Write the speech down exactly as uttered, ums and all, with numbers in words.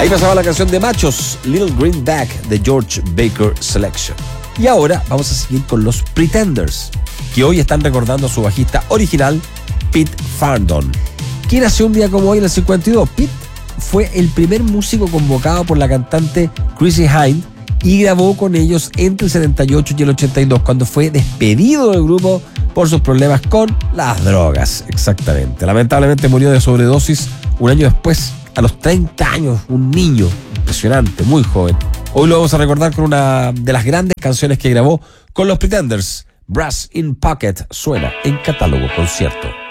Ahí pasaba la canción de Machos, Little Green Bag, de George Baker Selection. Y ahora vamos a seguir con los Pretenders, que hoy están recordando a su bajista original, Pete Farndon, quien nació un día como hoy en el cincuenta y dos. Pete fue el primer músico convocado por la cantante Chrissie Hynde y grabó con ellos entre el setenta y ocho y el ochenta y dos, cuando fue despedido del grupo por sus problemas con las drogas. Exactamente. Lamentablemente murió de sobredosis un año después, a los treinta años, un niño impresionante, muy joven. Hoy lo vamos a recordar con una de las grandes canciones que grabó con los Pretenders. Brass in Pocket suena en Catálogo Concierto.